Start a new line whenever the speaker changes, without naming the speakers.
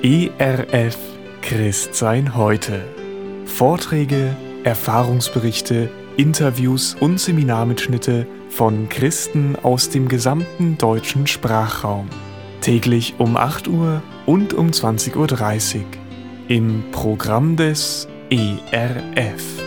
ERF Christsein heute. Vorträge, Erfahrungsberichte, Interviews und Seminarmitschnitte von Christen aus dem gesamten deutschen Sprachraum. Täglich um 8 Uhr und um 20:30 Uhr im Programm des ERF.